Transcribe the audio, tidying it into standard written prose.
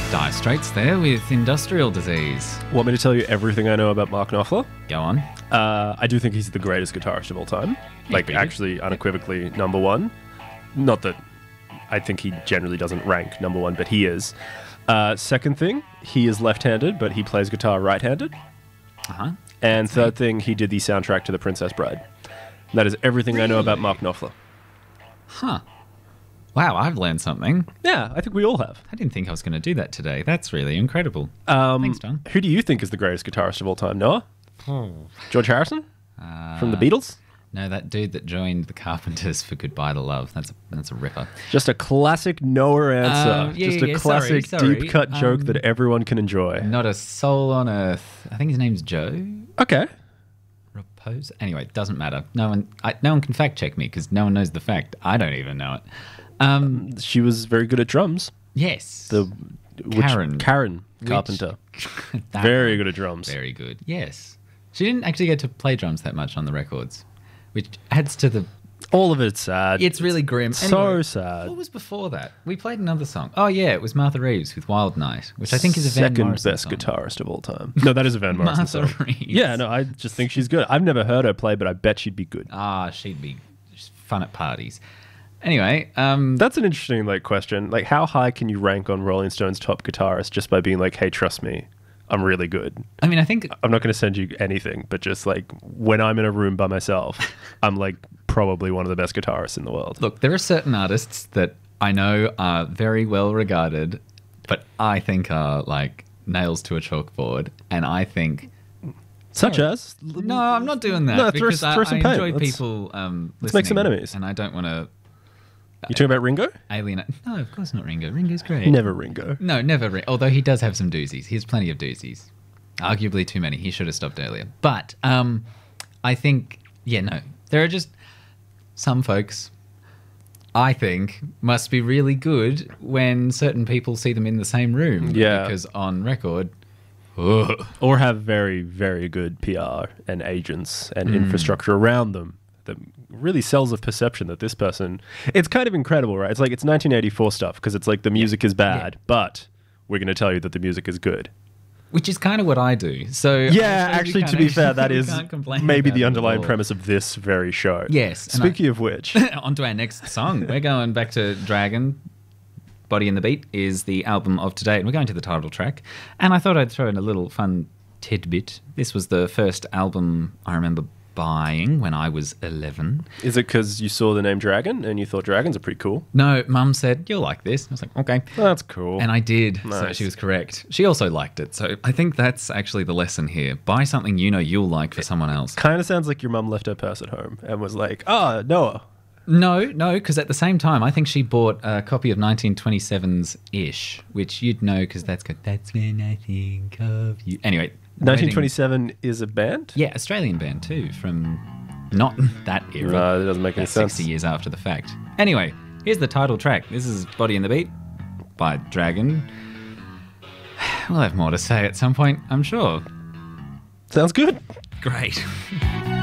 Dire Straits there with Industrial Disease. Want me to tell you everything I know about Mark Knopfler? Go on. I do think he's the greatest guitarist of all time. Like, actually, unequivocally, number one. Not that I think he generally doesn't rank number one, but he is. Second thing, he is left-handed, but he plays guitar right-handed. Uh-huh. And third thing, he did the soundtrack to The Princess Bride. That is everything I know about Mark Knopfler. Huh. Wow, I've learned something. Yeah, I think we all have. I didn't think I was going to do that today. That's really incredible. Thanks, John. Who do you think is the greatest guitarist of all time, Noah? George Harrison? From the Beatles? No, that dude that joined the Carpenters for Goodbye to Love. That's a ripper. Just a classic Noah answer. Yeah, Just a classic sorry. deep-cut joke that everyone can enjoy. Not a soul on earth. I think his name's Joe. Okay. Repose. Anyway, it doesn't matter. No one can fact check me because no one knows the fact. I don't even know it. She was very good at drums. Yes. Karen Carpenter. Very good at drums. Very good. Yes. She didn't actually get to play drums that much on the records, which adds to the... All of it's sad. It's really grim. So Anyway, sad. What was before that? We played another song. Oh, yeah, it was Martha Reeves with Wild Night, which I think is a Van second Morrison best song. guitarist of all time. No, that is a Van Morrison Martha song. Reeves. Yeah, no, I just think she's good. I've never heard her play, but I bet she'd be good. She'd be just fun at parties. Anyway, That's an interesting question. Like, how high can you rank on Rolling Stone's top guitarist just by being like, hey, trust me, I'm really good. I mean, I think... I'm not going to send you anything, but just when I'm in a room by myself, I'm probably one of the best guitarists in the world. Look, there are certain artists that I know are very well regarded, but I think are nails to a chalkboard, and I think... Such as? No, I'm not doing that. No, because throw some I pain. enjoy people listening. Let's make some enemies. And I don't want to You talking about Ringo? alienate... No, of course not Ringo. Ringo's great. Never Ringo. No, never. Although he does have some doozies. He has plenty of doozies. Arguably too many. He should have stopped earlier. But I think, there are just some folks I think must be really good when certain people see them in the same room. Yeah. Because on record... Ugh. Or have very, very good PR and agents and infrastructure around them that really sells a perception that this person... It's kind of incredible, right? It's 1984 stuff because it's the music is bad, but we're going to tell you that the music is good. Which is kind of what I do. So Yeah, actually, to be fair, that is maybe the underlying premise. premise of this very show. Yes. Speaking of which... On to our next song. We're going back to Dragon. Body and the Beat is the album of today, and we're going to the title track. And I thought I'd throw in a little fun tidbit. This was the first album I remember buying when I was 11. Is it because you saw the name Dragon and you thought dragons are pretty cool? No, Mum said, you'll like this. I was like, okay. That's cool. And I did, so Nice. she was correct. She also liked it, so I think that's actually the lesson here. Buy something you know you'll like for someone else. Kind of sounds like your mum left her purse at home and was like, Noah. No, because at the same time, I think she bought a copy of 1927's Ish, which you'd know because that's good. That's when I think of you. Anyway. 1927 is a band? Yeah, Australian band too, from not that era. No, it doesn't make any That's sense. 60 years after the fact. Anyway, here's the title track. This is Body and the Beat by Dragon. We'll have more to say at some point, I'm sure. Sounds good. Great.